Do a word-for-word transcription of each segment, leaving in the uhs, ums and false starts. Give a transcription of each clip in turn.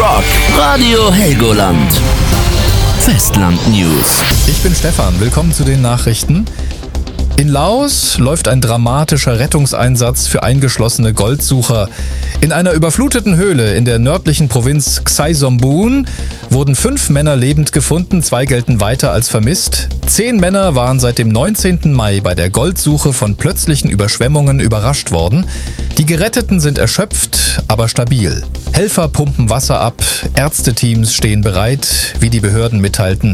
Rock Radio Helgoland. Festland News. Ich bin Stefan, willkommen zu den Nachrichten. In Laos läuft ein dramatischer Rettungseinsatz für eingeschlossene Goldsucher. In einer überfluteten Höhle in der nördlichen Provinz Ksae Sombun wurden fünf Männer lebend gefunden, zwei gelten weiter als vermisst. Zehn Männer waren seit dem neunzehnten Mai bei der Goldsuche von plötzlichen Überschwemmungen überrascht worden. Die Geretteten sind erschöpft, aber stabil. Helfer pumpen Wasser ab, Ärzteteams stehen bereit, wie die Behörden mitteilten.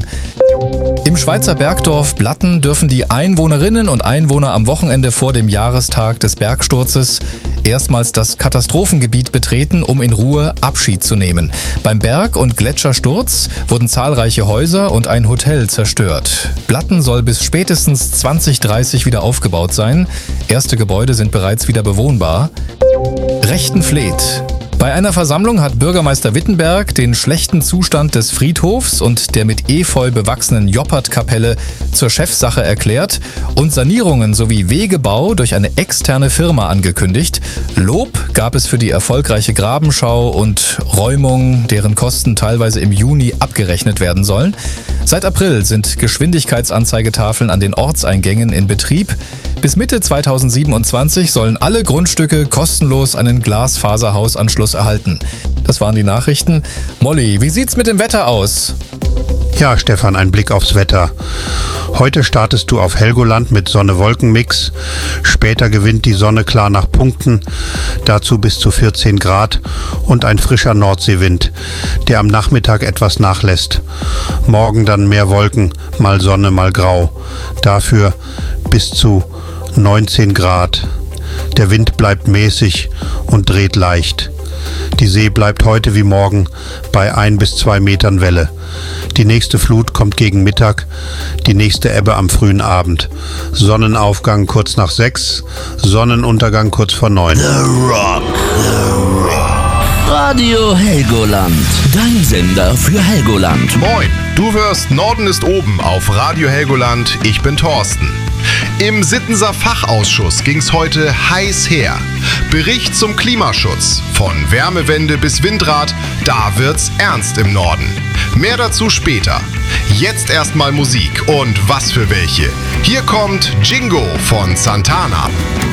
Im Schweizer Bergdorf Blatten dürfen die Einwohnerinnen und Einwohner am Wochenende vor dem Jahrestag des Bergsturzes erstmals das Katastrophengebiet betreten, um in Ruhe Abschied zu nehmen. Beim Berg- und Gletschersturz wurden zahlreiche Häuser und ein Hotel zerstört. Blatten soll bis spätestens zwanzig dreißig wieder aufgebaut sein. Erste Gebäude sind bereits wieder bewohnbar. Rechten fleht. Bei einer Versammlung hat Bürgermeister Wittenberg den schlechten Zustand des Friedhofs und der mit Efeu bewachsenen Joppert-Kapelle zur Chefsache erklärt und Sanierungen sowie Wegebau durch eine externe Firma angekündigt. Lob gab es für die erfolgreiche Grabenschau und Räumung, deren Kosten teilweise im Juni abgerechnet werden sollen. Seit April sind Geschwindigkeitsanzeigetafeln an den Ortseingängen in Betrieb. Bis Mitte zweitausendsiebenundzwanzig sollen alle Grundstücke kostenlos einen Glasfaserhausanschluss erhalten. Das waren die Nachrichten. Molly, wie sieht's mit dem Wetter aus? Ja, Stefan, ein Blick aufs Wetter. Heute startest du auf Helgoland mit Sonne-Wolken-Mix. Später gewinnt die Sonne klar nach Punkten. Dazu bis zu vierzehn Grad und ein frischer Nordseewind, der am Nachmittag etwas nachlässt. Morgen dann mehr Wolken, mal Sonne, mal Grau. Dafür bis zu neunzehn Grad. Der Wind bleibt mäßig und dreht leicht. Die See bleibt heute wie morgen bei ein bis zwei Metern Welle. Die nächste Flut kommt gegen Mittag, die nächste Ebbe am frühen Abend. Sonnenaufgang kurz nach sechs, Sonnenuntergang kurz vor neun. The Rock, The Rock. Radio Helgoland, dein Sender für Helgoland. Moin, du hörst Norden ist oben auf Radio Helgoland. Ich bin Thorsten. Im Sittenser Fachausschuss ging's heute heiß her. Bericht zum Klimaschutz. Von Wärmewende bis Windrad, da wird's ernst im Norden. Mehr dazu später. Jetzt erstmal Musik und was für welche. Hier kommt Jingo von Santana.